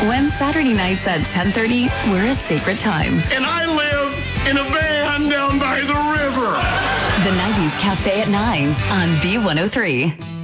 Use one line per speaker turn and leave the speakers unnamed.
When Saturday nights at 10:30 were a sacred time.
And I live in a van down by the river.
The 90s Cafe at 9 on B103.